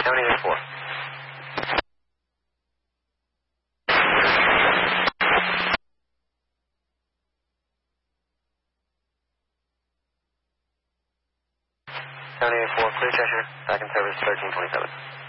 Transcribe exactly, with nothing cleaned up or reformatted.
seventy-eight four. seventy-eight four, clear Cheshire, back in service thirteen twenty-seven.